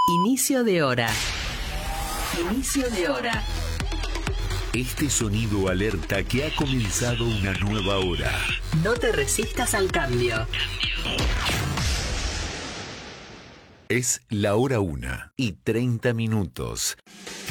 Inicio de hora. Inicio de hora. Este sonido alerta que ha comenzado una nueva hora. No te resistas al cambio. Es la hora 1:30.